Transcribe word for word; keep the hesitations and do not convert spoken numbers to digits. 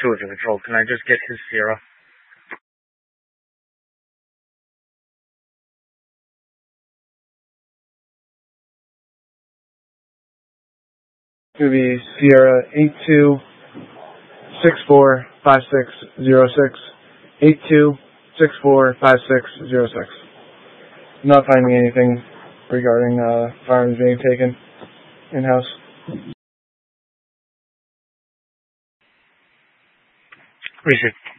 two of you control. Can I just get his Sierra? It would be Sierra eight two six four five six zero six. eight two six four five six zero six. I'm not finding anything regarding uh, firearms being taken in-house. Receive.